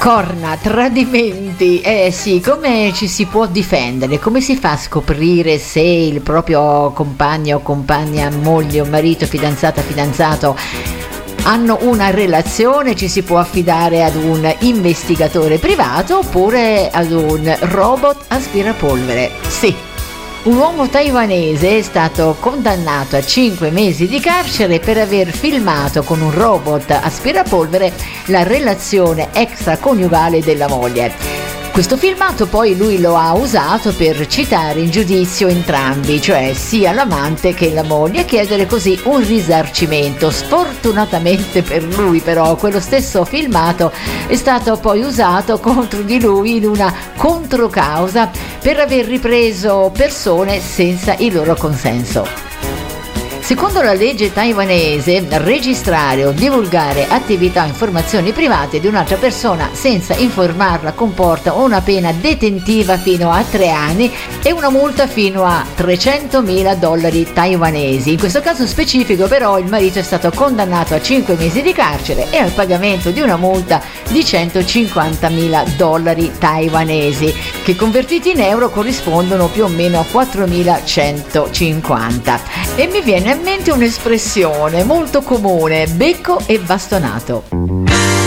Corna, tradimenti, sì, come ci si può difendere? Come si fa a scoprire se il proprio compagno o compagna, moglie o marito, fidanzata, fidanzato hanno una relazione? Ci si può affidare ad un investigatore privato oppure ad un robot aspirapolvere? Sì. Un uomo taiwanese è stato condannato a 5 mesi di carcere per aver filmato con un robot aspirapolvere la relazione extraconiugale della moglie. Questo filmato poi lui lo ha usato per citare in giudizio entrambi, cioè sia l'amante che la moglie, e chiedere così un risarcimento. Sfortunatamente per lui però quello stesso filmato è stato poi usato contro di lui in una controcausa per aver ripreso persone senza il loro consenso. Secondo la legge taiwanese, registrare o divulgare attività o informazioni private di un'altra persona senza informarla comporta una pena detentiva fino a 3 anni e una multa fino a $300.000 taiwanesi. In questo caso specifico però il marito è stato condannato a 5 mesi di carcere e al pagamento di una multa di $150.000 taiwanesi, che convertiti in euro corrispondono più o meno a 4.150. E mi viene a mente un'espressione molto comune: becco e bastonato.